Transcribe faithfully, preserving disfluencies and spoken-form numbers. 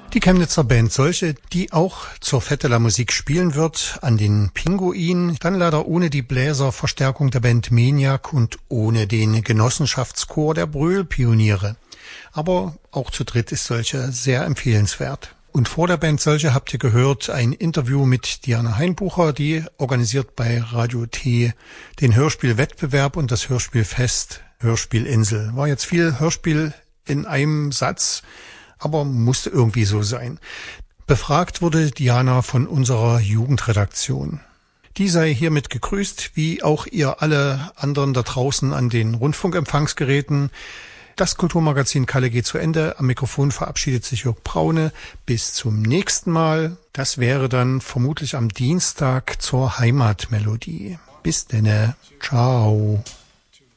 Die Chemnitzer Band Solche, die auch zur Fête de la Musique spielen wird, an den Pinguin, dann leider ohne die Bläserverstärkung der Band Maniac und ohne den Genossenschaftschor der Brühl-Pioniere. Aber auch zu dritt ist Solche sehr empfehlenswert. Und vor der Band Solche habt ihr gehört ein Interview mit Diana Heinbucher, die organisiert bei Radio T den Hörspielwettbewerb und das Hörspielfest Hörspielinsel. War jetzt viel Hörspiel in einem Satz, aber musste irgendwie so sein. Befragt wurde Diana von unserer Jugendredaktion. Die sei hiermit gegrüßt, wie auch ihr alle anderen da draußen an den Rundfunkempfangsgeräten. Das Kulturmagazin Kalle geht zu Ende. Am Mikrofon verabschiedet sich Jörg Braune. Bis zum nächsten Mal. Das wäre dann vermutlich am Dienstag zur Heimatmelodie. Bis denne. Ciao.